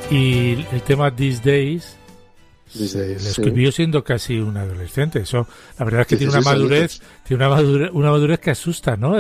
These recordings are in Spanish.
Y el tema These Days These Days, lo escribió siendo casi un adolescente. Eso, la verdad es que tiene una 16 madurez que asusta, ¿no?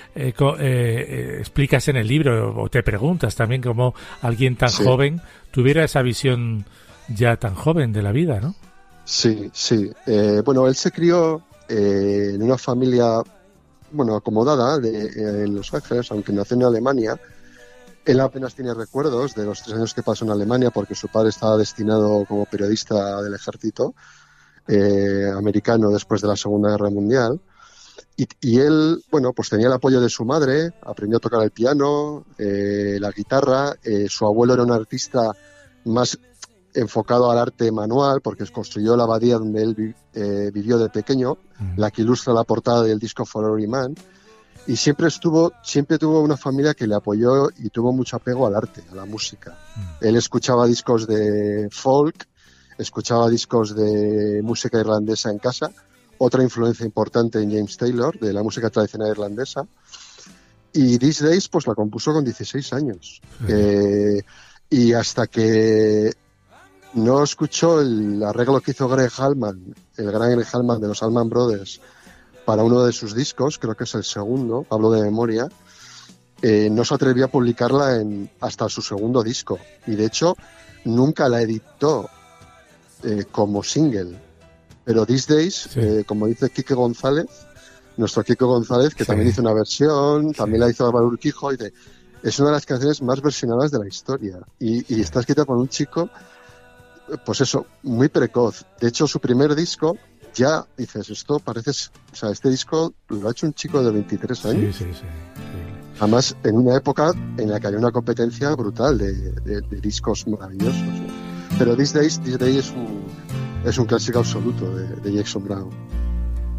Explicas en el libro, o te preguntas también cómo alguien tan joven tuviera esa visión ya tan joven de la vida, ¿no? Sí. Bueno, él se crió en una familia, acomodada en Los Ángeles, aunque nació en Alemania. Él apenas tiene recuerdos de los 3 años que pasó en Alemania porque su padre estaba destinado como periodista del ejército americano después de la Segunda Guerra Mundial. Y él, pues tenía el apoyo de su madre, aprendió a tocar el piano, la guitarra. Su abuelo era un artista más enfocado al arte manual porque construyó la abadía donde él vivió de pequeño, la que ilustra la portada del disco For Every Man. Y siempre tuvo una familia que le apoyó y tuvo mucho apego al arte, a la música. Él escuchaba discos de folk, escuchaba discos de música irlandesa en casa, otra influencia importante en James Taylor, de la música tradicional irlandesa. Y These Days, pues la compuso con 16 años. Y hasta que no escuchó el arreglo que hizo Greg Allman, el gran Greg Allman de los Allman Brothers, para uno de sus discos, creo que es el segundo, hablo de memoria, no se atrevió a publicarla hasta su segundo disco. Y de hecho, nunca la editó como single. Pero These Days, como dice Quique González, nuestro Quique González, que también hizo una versión, también la hizo Álvaro Urquijo, es una de las canciones más versionadas de la historia. Y está escrita por un chico, pues eso, muy precoz. De hecho, su primer disco, ya dices, este disco lo ha hecho un chico de 23 años. Sí. Además, en una época en la que había una competencia brutal de discos maravillosos, ¿no? Pero These Days es un clásico absoluto de Jackson Browne.